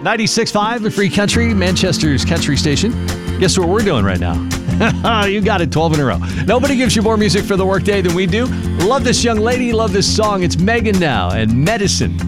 96.5, the Free Country, Manchester's country station. Guess what we're doing right now? You got it, 12 in a row. Nobody gives you more music for the workday than we do. Love this young lady, love this song. It's Megan now and Medicine.